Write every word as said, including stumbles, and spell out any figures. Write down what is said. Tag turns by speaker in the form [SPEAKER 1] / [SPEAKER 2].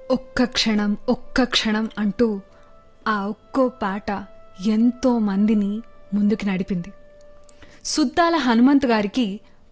[SPEAKER 1] ఒక్క క్షణం ఒక్క క్షణం అంటూ ఆ ఒక్కో పాట ఎంతో మందిని ముందుకు నడిపింది. సుద్దాల హనుమంత్ గారికి